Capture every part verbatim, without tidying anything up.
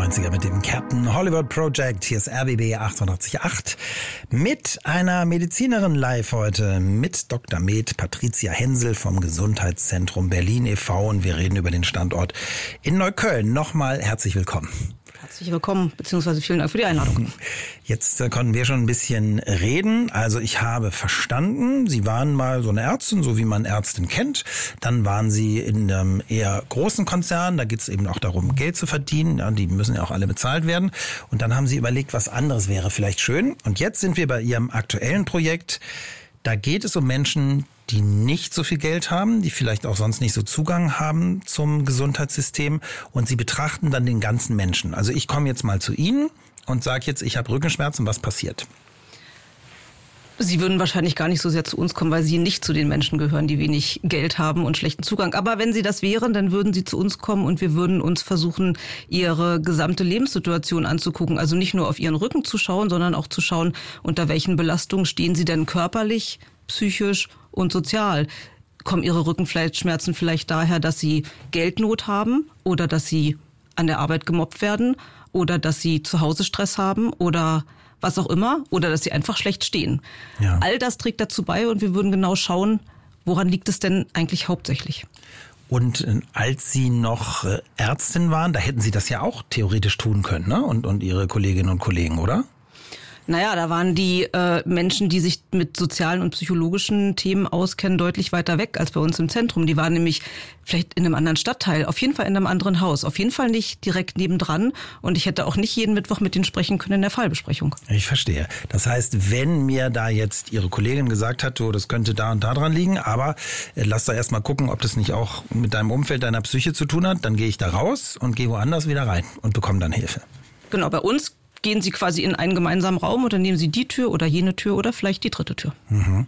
neunziger mit dem Captain Hollywood Project. Hier ist R B B achtundachtzig Komma acht mit einer Medizinerin live heute, mit Doktor Med Patricia Hensel vom Gesundheitszentrum Berlin e V und wir reden über den Standort in Neukölln. Nochmal herzlich willkommen. Herzlich willkommen, beziehungsweise vielen Dank für die Einladung. Jetzt äh, konnten wir schon ein bisschen reden. Also ich habe verstanden, Sie waren mal so eine Ärztin, so wie man Ärztin kennt. Dann waren Sie in einem eher großen Konzern. Da geht es eben auch darum, Geld zu verdienen. Ja, die müssen ja auch alle bezahlt werden. Und dann haben Sie überlegt, was anderes wäre vielleicht schön. Und jetzt sind wir bei Ihrem aktuellen Projekt. Da geht es um Menschen, die nicht so viel Geld haben, die vielleicht auch sonst nicht so Zugang haben zum Gesundheitssystem und sie betrachten dann den ganzen Menschen. Also ich komme jetzt mal zu Ihnen und sage jetzt, ich habe Rückenschmerzen, was passiert? Sie würden wahrscheinlich gar nicht so sehr zu uns kommen, weil Sie nicht zu den Menschen gehören, die wenig Geld haben und schlechten Zugang. Aber wenn Sie das wären, dann würden Sie zu uns kommen und wir würden uns versuchen, Ihre gesamte Lebenssituation anzugucken. Also nicht nur auf Ihren Rücken zu schauen, sondern auch zu schauen, unter welchen Belastungen stehen Sie denn körperlich, psychisch und sozial. Kommen Ihre Rückenschmerzen vielleicht daher, dass Sie Geldnot haben oder dass Sie an der Arbeit gemobbt werden oder dass Sie zu Hause Stress haben oder was auch immer oder dass Sie einfach schlecht stehen. Ja. All das trägt dazu bei und wir würden genau schauen, woran liegt es denn eigentlich hauptsächlich. Und als Sie noch Ärztin waren, da hätten Sie das ja auch theoretisch tun können, ne? Und, und Ihre Kolleginnen und Kollegen, oder? Naja, da waren die äh, Menschen, die sich mit sozialen und psychologischen Themen auskennen, deutlich weiter weg als bei uns im Zentrum. Die waren nämlich vielleicht in einem anderen Stadtteil, auf jeden Fall in einem anderen Haus, auf jeden Fall nicht direkt nebendran. Und ich hätte auch nicht jeden Mittwoch mit denen sprechen können in der Fallbesprechung. Ich verstehe. Das heißt, wenn mir da jetzt Ihre Kollegin gesagt hat, oh, das könnte da und da dran liegen, aber äh, lass doch erst mal gucken, ob das nicht auch mit deinem Umfeld, deiner Psyche zu tun hat, dann gehe ich da raus und gehe woanders wieder rein und bekomme dann Hilfe. Genau, bei uns gehen Sie quasi in einen gemeinsamen Raum oder nehmen Sie die Tür oder jene Tür oder vielleicht die dritte Tür. Mhm.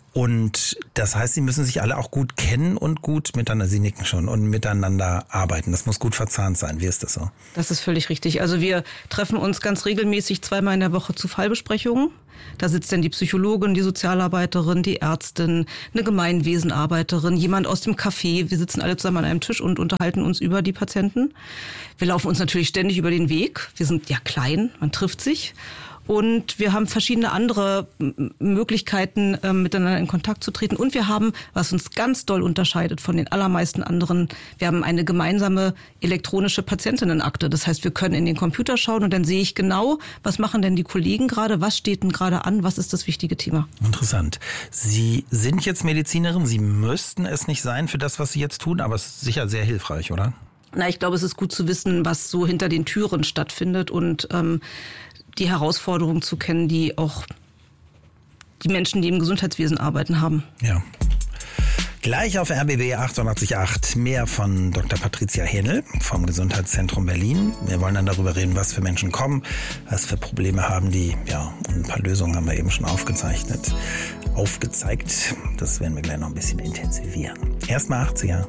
Und das heißt, Sie müssen sich alle auch gut kennen und gut miteinander, Sie nicken schon, und miteinander arbeiten. Das muss gut verzahnt sein. Wie ist das so? Das ist völlig richtig. Also wir treffen uns ganz regelmäßig zweimal in der Woche zu Fallbesprechungen. Da sitzt dann die Psychologin, die Sozialarbeiterin, die Ärztin, eine Gemeinwesenarbeiterin, jemand aus dem Café. Wir sitzen alle zusammen an einem Tisch und unterhalten uns über die Patienten. Wir laufen uns natürlich ständig über den Weg. Wir sind ja klein, man trifft sich. Und wir haben verschiedene andere Möglichkeiten, äh, miteinander in Kontakt zu treten. Und wir haben, was uns ganz doll unterscheidet von den allermeisten anderen, wir haben eine gemeinsame elektronische Patientinnenakte. Das heißt, wir können in den Computer schauen und dann sehe ich genau, was machen denn die Kollegen gerade, was steht denn gerade an, was ist das wichtige Thema. Interessant. Sie sind jetzt Medizinerin, Sie müssten es nicht sein für das, was Sie jetzt tun, aber es ist sicher sehr hilfreich, oder? Na, ich glaube, es ist gut zu wissen, was so hinter den Türen stattfindet und ähm, die Herausforderungen zu kennen, die auch die Menschen, die im Gesundheitswesen arbeiten, haben. Ja. Gleich auf R B B achtundachtzig Komma acht mehr von Doktor Patricia Hensel vom Gesundheitszentrum Berlin. Wir wollen dann darüber reden, was für Menschen kommen, was für Probleme haben die. Ja, und ein paar Lösungen haben wir eben schon aufgezeichnet, aufgezeigt. Das werden wir gleich noch ein bisschen intensivieren. Erstmal achtziger.